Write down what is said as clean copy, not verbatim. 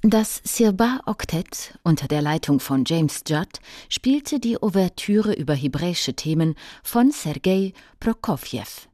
Das Sirbah-Oktett unter der Leitung von James Judd spielte die Ouvertüre über hebräische Themen von Sergei Prokofjew.